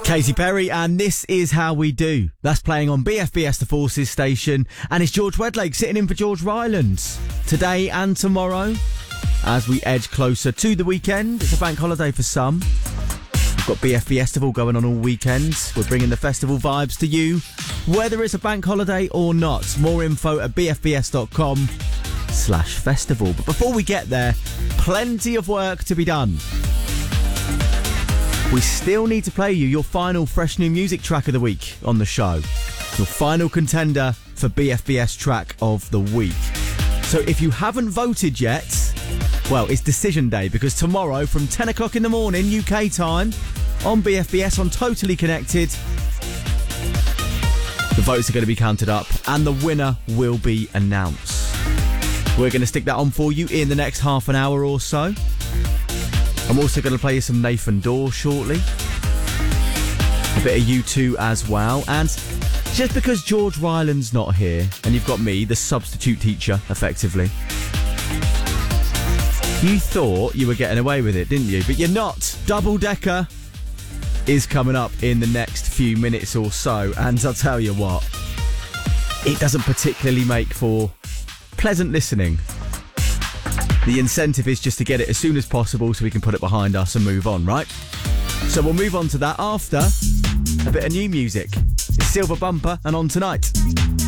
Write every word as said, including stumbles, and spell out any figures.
Katy Perry, and This Is How We Do. That's playing on B F B S The Forces station, and it's George Wedlake sitting in for George Rylands today and tomorrow as we edge closer to the weekend. It's a bank holiday for some. We've got B F B Festival going on all weekend. We're bringing the festival vibes to you, whether it's a bank holiday or not. More info at bfbs.com slash festival. But before we get there, plenty of work to be done. We still need to play you your final fresh new music track of the week on the show. Your final contender for B F B S track of the week. So if you haven't voted yet, well, it's decision day, because tomorrow from ten o'clock in the morning U K time on B F B S on Totally Connected, the votes are going to be counted up and the winner will be announced. We're going to stick that on for you in the next half an hour or so. I'm also going to play you some Nathan Dawe shortly. A bit of U two as well. And just because George Ryland's not here, and you've got me, the substitute teacher, effectively, you thought you were getting away with it, didn't you? But you're not. Double Decker is coming up in the next few minutes or so. And I'll tell you what, it doesn't particularly make for pleasant listening. The incentive is just to get it as soon as possible so we can put it behind us and move on, right? So we'll move on to that after a bit of new music. It's Silver Bumper and On Tonight.